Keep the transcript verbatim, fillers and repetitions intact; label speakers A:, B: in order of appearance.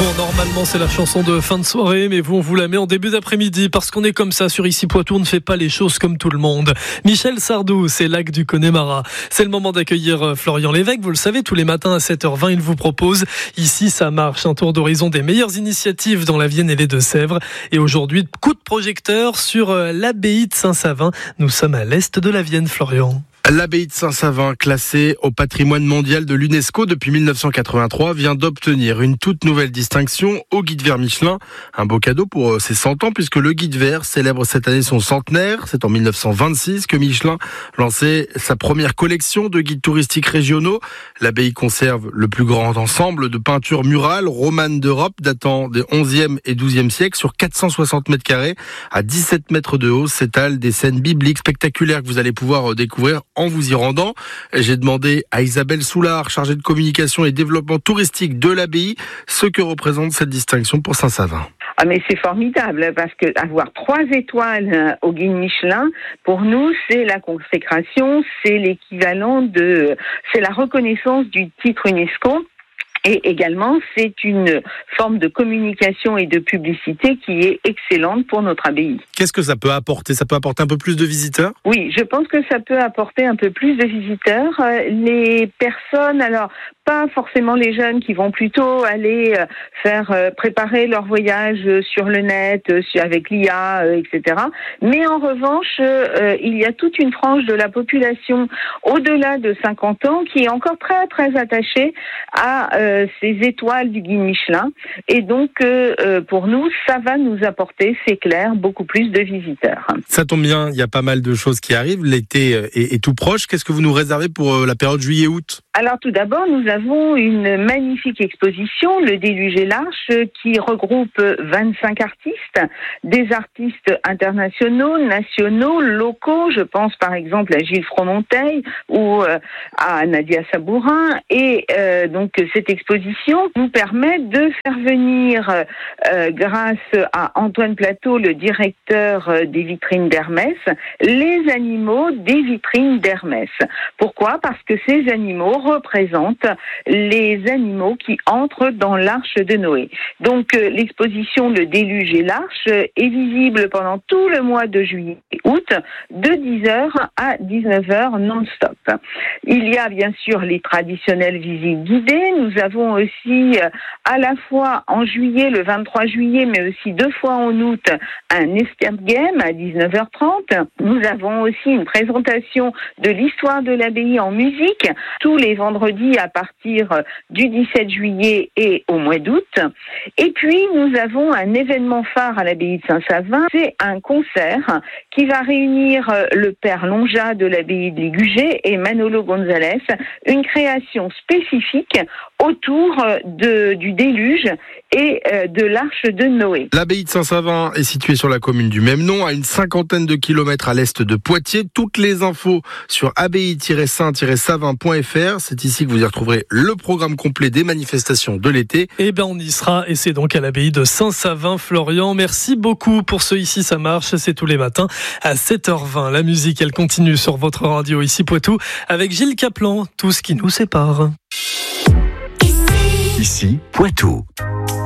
A: Bon, normalement, c'est la chanson de fin de soirée, mais vous, on vous la met en début d'après-midi parce qu'on est comme ça sur Ici Poitou, on ne fait pas les choses comme tout le monde. Michel Sardou, c'est Lac du Connemara. C'est le moment d'accueillir Florian Lévesque. Vous le savez, tous les matins à sept heures vingt, il vous propose Ici, ça marche, un tour d'horizon des meilleures initiatives dans la Vienne et les Deux-Sèvres. Et aujourd'hui, coup de projecteur sur l'abbaye de Saint-Savin. Nous sommes à l'est de la Vienne, Florian.
B: L'abbaye de Saint-Savin, classée au patrimoine mondial de l'UNESCO depuis mille neuf cent quatre-vingt-trois, vient d'obtenir une toute nouvelle distinction au Guide vert Michelin. Un beau cadeau pour ses cent ans puisque le Guide vert célèbre cette année son centenaire. C'est en mille neuf cent vingt-six que Michelin lançait sa première collection de guides touristiques régionaux. L'abbaye conserve le plus grand ensemble de peintures murales romanes d'Europe datant des onzième et douzième siècles sur quatre cent soixante mètres carrés. À dix-sept mètres de haut s'étalent des scènes bibliques spectaculaires que vous allez pouvoir découvrir en vous y rendant. J'ai demandé à Isabelle Soulard, chargée de communication et développement touristique de l'abbaye, ce que représente cette distinction pour Saint-Savin.
C: Ah mais c'est formidable parce que avoir trois étoiles au guide Michelin, pour nous, c'est la consécration, c'est l'équivalent de, c'est la reconnaissance du titre UNESCO. Et également, c'est une forme de communication et de publicité qui est excellente pour notre abbaye.
B: Qu'est-ce que ça peut apporter ? Ça peut apporter un peu plus de visiteurs ?
C: Oui, je pense que ça peut apporter un peu plus de visiteurs. Les personnes, alors pas forcément les jeunes qui vont plutôt aller faire préparer leur voyage sur le net, avec l'I A, et cetera. Mais en revanche, il y a toute une frange de la population au-delà de cinquante ans qui est encore très très attachée à ces étoiles du guide Michelin. Et donc, euh, pour nous, ça va nous apporter, c'est clair, beaucoup plus de visiteurs.
B: Ça tombe bien, il y a pas mal de choses qui arrivent. L'été est, est tout proche. Qu'est-ce que vous nous réservez pour la période juillet-août ?
C: Alors tout d'abord, nous avons une magnifique exposition, Le Déluge et l'Arche, qui regroupe vingt-cinq artistes, des artistes internationaux, nationaux, locaux. Je pense par exemple à Gilles Fromonteil ou à Nadia Sabourin. Et euh, donc cette exposition nous permet de faire venir, euh, grâce à Antoine Plateau, le directeur des vitrines d'Hermès, les animaux des vitrines d'Hermès. Pourquoi ? Parce que ces animaux représentent les animaux qui entrent dans l'arche de Noé. Donc euh, l'exposition Le Déluge et l'Arche est visible pendant tout le mois de juillet-août, de dix heures à dix-neuf heures non-stop. Il y a bien sûr les traditionnelles visites guidées. Nous avons aussi euh, à la fois en juillet, le vingt-trois juillet, mais aussi deux fois en août, un escape game à dix-neuf heures trente. Nous avons aussi une présentation de l'histoire de l'abbaye en musique tous les vendredis à partir du dix-sept juillet et au mois d'août. Et puis, nous avons un événement phare à l'abbaye de Saint-Savin. C'est un concert qui va réunir le père Lonja de l'abbaye de Ligugé et Manolo González, une création spécifique autour de, du déluge et de l'arche de Noé.
B: L'abbaye de Saint-Savin est située sur la commune du même nom, à une cinquantaine de kilomètres à l'est de Poitiers. Toutes les infos sur abbaye tiret saint tiret savin point f r. C'est ici que vous y retrouverez le programme complet des manifestations de l'été.
A: Eh bien, on y sera et c'est donc à l'abbaye de Saint-Savin. Florian, merci beaucoup pour ce Ici ça marche. C'est tous les matins à sept heures vingt. La musique, elle continue sur votre radio Ici Poitou avec Gilles Caplan. Tout ce qui nous sépare.
D: Ici Poitou.